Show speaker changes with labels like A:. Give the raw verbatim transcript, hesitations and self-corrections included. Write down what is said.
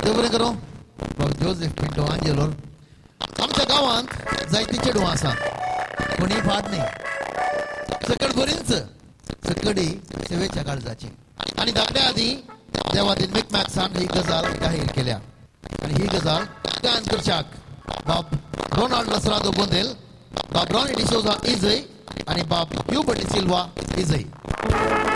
A: देव बरें करूं. बाब जोसेफ पिंटो आंजेलोर. आमच्या गावांत जायती चेडवां आसा, कोणी फाट न्ही. सकट बरींच सकडी सेवेच्या काळजाची. आनी धाकट्या आदी देवातीन मेकमॅक्सान ही गजाल जाहीर केल्या. आणि ही गजाल गायन करशाक बाब रोनाल्ड लसरादो बोंदेल, बाब रॉनी डिसोजा इजय आणि बाब ह्यूबर्ट सिल्वा इजय.